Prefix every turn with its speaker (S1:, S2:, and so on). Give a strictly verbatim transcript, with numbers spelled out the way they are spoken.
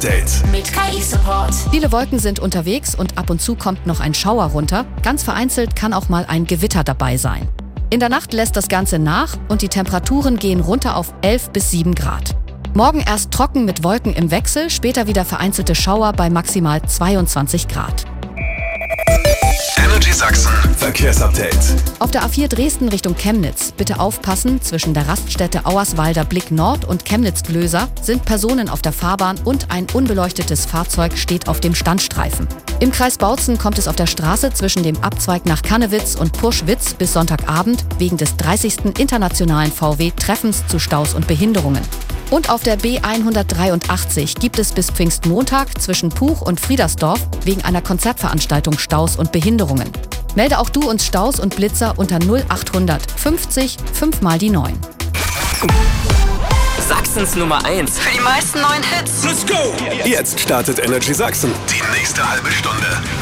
S1: Date
S2: mit K I-Support.
S3: Viele Wolken sind unterwegs und ab und zu kommt noch ein Schauer runter. Ganz vereinzelt kann auch mal ein Gewitter dabei sein. In der Nacht lässt das Ganze nach und die Temperaturen gehen runter auf elf bis sieben Grad. Morgen erst trocken mit Wolken im Wechsel, später wieder vereinzelte Schauer bei maximal zweiundzwanzig Grad.
S1: Energy Sachsen Verkehrsupdate.
S3: Auf der A vier Dresden Richtung Chemnitz. Bitte aufpassen, zwischen der Raststätte Auerswalder Blick Nord und Chemnitz-Glöser sind Personen auf der Fahrbahn und ein unbeleuchtetes Fahrzeug steht auf dem Standstreifen. Im Kreis Bautzen kommt es auf der Straße zwischen dem Abzweig nach Kannewitz und Purschwitz bis Sonntagabend wegen des dreißigsten internationalen V W-Treffens zu Staus und Behinderungen. Und auf der B hundertdreiundachtzig gibt es bis Pfingstmontag zwischen Puch und Friedersdorf wegen einer Konzertveranstaltung Staus und Behinderungen. Melde auch du uns Staus und Blitzer unter null achthundert fünfzig fünf mal die neun.
S4: Sachsens Nummer eins.
S2: Für die meisten neuen Hits.
S1: Let's go! Jetzt startet Energy Sachsen. Die nächste halbe Stunde.